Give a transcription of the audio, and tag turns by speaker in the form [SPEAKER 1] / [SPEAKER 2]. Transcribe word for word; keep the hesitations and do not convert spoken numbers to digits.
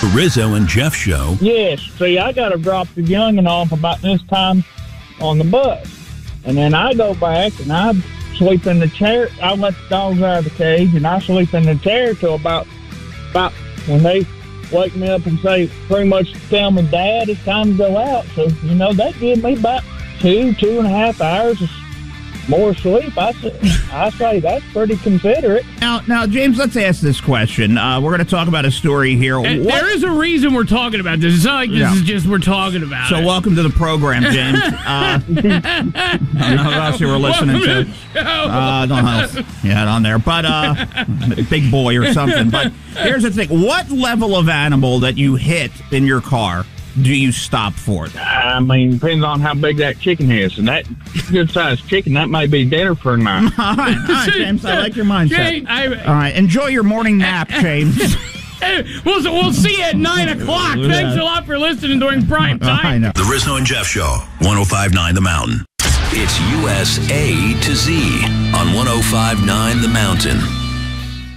[SPEAKER 1] The Rizzo and Jeff Show.
[SPEAKER 2] Yes. See, I got to drop the youngin' off about this time on the bus. And then I go back and I sleep in the chair. I let the dogs out of the cage and I sleep in the chair till about, about when they wake me up and say, pretty much tell me, Dad, it's time to go out. So, you know, that gives me about two, two and a half hours of more sleep. I say, I say that's pretty considerate.
[SPEAKER 3] Now, now, James, let's ask this question. Uh, we're going to talk about a story here.
[SPEAKER 4] And there is a reason we're talking about this. It's not like this
[SPEAKER 3] Yeah.
[SPEAKER 4] is just we're talking about
[SPEAKER 3] So
[SPEAKER 4] it.
[SPEAKER 3] welcome to the program, James. Uh, I don't know who else you were listening to. Uh, I don't know. Yeah, on there. But uh, Big Boy or something. But here's the thing. What level of animal that you hit in your car do you stop for?
[SPEAKER 2] I mean, depends on how big that chicken is. And that good-sized chicken, that may be dinner for a night.
[SPEAKER 3] All right, all right, James. I like your mindset.
[SPEAKER 4] James, I,
[SPEAKER 3] All right, enjoy your morning nap, James.
[SPEAKER 4] Hey, we'll, we'll see you at nine o'clock. Thanks a lot for listening during prime time.
[SPEAKER 3] I know.
[SPEAKER 1] The Rizzo and Jeff Show. one oh five point nine The Mountain. It's U S A to Z on one oh five point nine The Mountain.